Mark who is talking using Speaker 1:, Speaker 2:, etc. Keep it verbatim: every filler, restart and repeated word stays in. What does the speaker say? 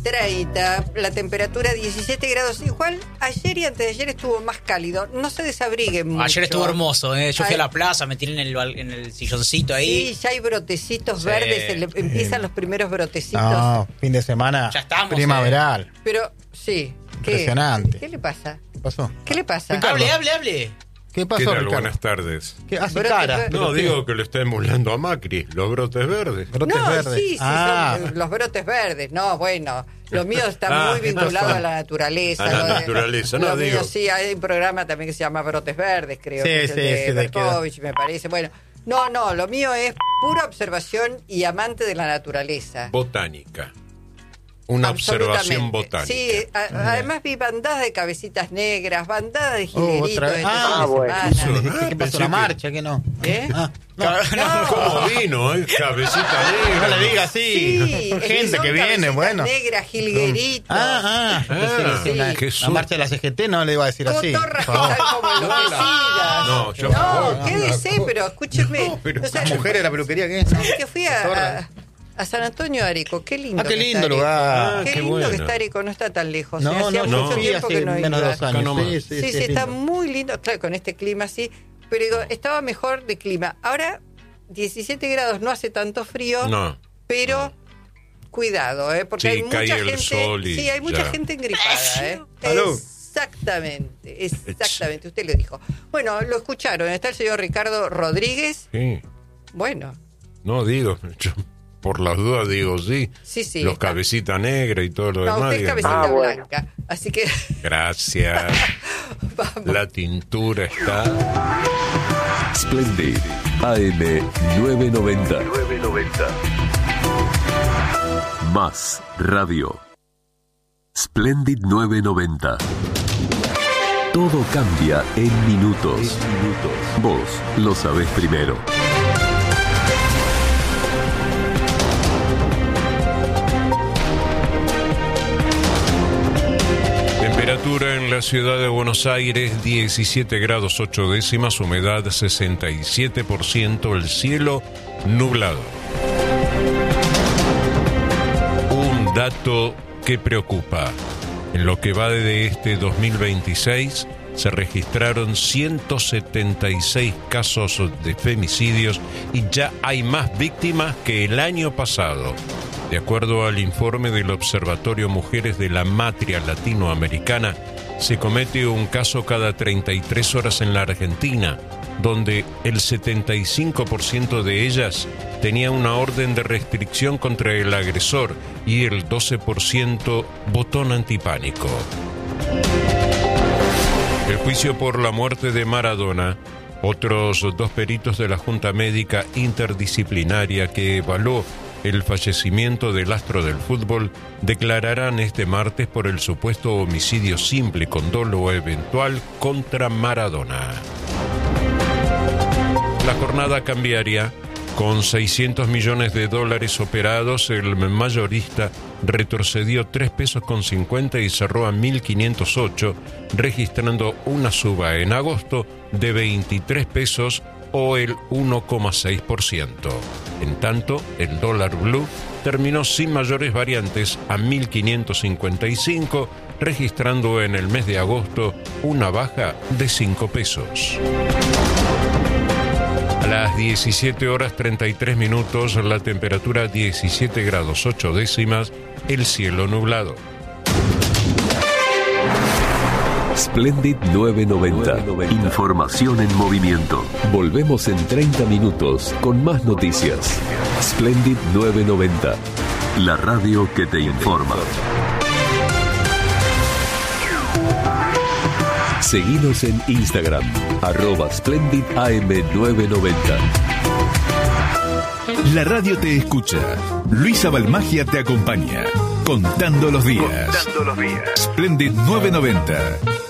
Speaker 1: treinta, la temperatura diecisiete grados. Igual ayer y antes de ayer estuvo más cálido. No se desabriguen mucho.
Speaker 2: Ayer estuvo hermoso, ¿eh? Yo fui Ay. a la plaza, me tiré en el, en el silloncito ahí.
Speaker 1: Sí, ya hay brotecitos sí. verdes, se le, empiezan los primeros brotecitos.
Speaker 3: No, fin de semana
Speaker 2: ya estamos,
Speaker 3: primaveral.
Speaker 1: Eh. Pero, sí. ¿Qué?
Speaker 3: Impresionante.
Speaker 1: ¿Qué le pasa?
Speaker 3: ¿Qué pasó?
Speaker 1: ¿Qué le pasa?
Speaker 2: Ricardo. Hable, hable, hable.
Speaker 3: ¿Qué pasó,
Speaker 4: ¿Qué tal?
Speaker 3: Ricardo?
Speaker 4: Buenas tardes.
Speaker 3: ¿Qué hace
Speaker 1: Brote
Speaker 3: cara?
Speaker 1: verde.
Speaker 4: No, digo que lo está emulando a Macri, los brotes verdes.
Speaker 3: Brotes
Speaker 1: no,
Speaker 3: verdes.
Speaker 1: sí, sí,
Speaker 3: ah.
Speaker 1: son los brotes verdes. No, bueno, lo mío está
Speaker 4: ah,
Speaker 1: muy vinculado a la naturaleza.
Speaker 4: A la
Speaker 1: lo de,
Speaker 4: naturaleza,
Speaker 1: lo
Speaker 4: no
Speaker 1: mío,
Speaker 4: digo.
Speaker 1: sí, hay un programa también que se llama Brotes Verdes, creo.
Speaker 3: Sí,
Speaker 1: que es
Speaker 3: sí,
Speaker 1: el de
Speaker 3: sí,
Speaker 1: Berkovich, me parece. Bueno, no, no, lo mío es pura observación y amante de la naturaleza.
Speaker 4: Botánica. Una observación botánica.
Speaker 1: Sí, a, además vi bandadas de cabecitas negras, bandadas de
Speaker 3: Oh,
Speaker 1: jilgueritos
Speaker 3: otra vez.
Speaker 1: este
Speaker 3: Ah,
Speaker 1: fin de
Speaker 3: bueno.
Speaker 1: semana.
Speaker 3: ¿Qué, ¿Qué pasó? ¿La marcha? ¿Qué no?
Speaker 1: ¿Eh?
Speaker 3: Ah, no.
Speaker 1: No.
Speaker 4: ¿Cómo vino, eh? Cabecita negra.
Speaker 3: No le diga así.
Speaker 1: Sí,
Speaker 3: Gente que viene, bueno.
Speaker 1: Negras, jilgueritos.
Speaker 3: Ah, ah.
Speaker 4: Ah,
Speaker 3: sí, la,
Speaker 4: qué
Speaker 3: la marcha de la C G T no le iba a decir así.
Speaker 1: Cotorras que están como enloquecidas.
Speaker 4: No, yo-
Speaker 1: No,
Speaker 4: no,
Speaker 1: quédese,
Speaker 4: no.
Speaker 1: pero escúcheme.
Speaker 4: No, pero
Speaker 1: O sea,
Speaker 3: ¿Las mujeres de la peluquería qué?
Speaker 1: ¿sabes que fui a,
Speaker 3: Cotorras.
Speaker 1: a, a San Antonio de Areco? Qué lindo.
Speaker 3: Ah, qué
Speaker 1: que
Speaker 3: lindo
Speaker 1: está
Speaker 3: lugar.
Speaker 1: Areco. Qué,
Speaker 4: Qué
Speaker 1: lindo
Speaker 4: bueno.
Speaker 1: que está Areco, no está tan lejos.
Speaker 3: No,
Speaker 1: ¿eh? Hacía
Speaker 3: no,
Speaker 1: mucho
Speaker 3: yo fui
Speaker 1: tiempo
Speaker 3: hace
Speaker 1: que no
Speaker 3: menos de
Speaker 1: iba.
Speaker 3: dos años.
Speaker 4: nomás.
Speaker 3: Sí, sí,
Speaker 1: Sí, sí,
Speaker 3: sí,
Speaker 1: está
Speaker 3: lindo.
Speaker 1: muy lindo, claro, con este clima así. Pero digo, estaba mejor de clima. Ahora, diecisiete grados, no hace tanto frío,
Speaker 4: No.
Speaker 1: pero cuidado, ¿eh? Porque
Speaker 4: Sí,
Speaker 1: hay mucha
Speaker 4: cae el
Speaker 1: gente.
Speaker 4: sol y
Speaker 1: sí, hay mucha
Speaker 4: ya.
Speaker 1: gente engripada, ¿eh?
Speaker 3: Salud.
Speaker 1: Exactamente, exactamente, usted lo dijo. Bueno, lo escucharon, está el señor Ricardo Rodríguez.
Speaker 4: Sí.
Speaker 1: Bueno,
Speaker 4: No digo, yo por las dudas digo sí.
Speaker 1: sí, sí.
Speaker 4: Los
Speaker 1: está.
Speaker 4: cabecita negra y todo lo
Speaker 1: No,
Speaker 4: demás.
Speaker 1: usted es
Speaker 4: digo,
Speaker 1: cabecita
Speaker 5: Ah, bueno.
Speaker 1: blanca, así que
Speaker 4: Gracias.
Speaker 1: vamos.
Speaker 4: La tintura está.
Speaker 6: Splendid A M nueve noventa. Más radio. Splendid nueve noventa. Todo cambia en minutos. Vos lo sabés primero.
Speaker 4: Temperatura en la ciudad de Buenos Aires, diecisiete grados ocho décimas, humedad sesenta y siete por ciento, el cielo nublado. Un dato que preocupa. En lo que va de este dos mil veintiséis, se registraron ciento setenta y seis casos de femicidios y ya hay más víctimas que el año pasado. De acuerdo al informe del Observatorio Mujeres de la Matria Latinoamericana, se comete un caso cada treinta y tres horas en la Argentina, donde el setenta y cinco por ciento de ellas tenía una orden de restricción contra el agresor y el doce por ciento botón antipánico. El juicio por la muerte de Maradona, otros dos peritos de la Junta Médica Interdisciplinaria que evaluó el fallecimiento del astro del fútbol, declararán este martes por el supuesto homicidio simple con dolo eventual contra Maradona. La jornada cambiaria. Con seiscientos millones de dólares operados, el mayorista retrocedió tres pesos con cincuenta y cerró a mil quinientos ocho, registrando una suba en agosto de veintitrés pesos o el uno coma seis por ciento. En tanto, el dólar blue terminó sin mayores variantes a mil quinientos cincuenta y cinco, registrando en el mes de agosto una baja de cinco pesos. A las diecisiete horas treinta y tres minutos, la temperatura diecisiete grados ocho décimas, el cielo nublado.
Speaker 6: Splendid nueve noventa. Información en movimiento. Volvemos en treinta minutos con más noticias. Splendid nueve noventa. La radio que te informa. Seguinos en Instagram, arroba Splendid A M nueve noventa.
Speaker 7: La radio te escucha. Luisa Balmagia te acompaña. Contando los días.
Speaker 6: Contando los días.
Speaker 7: Splendid nueve noventa.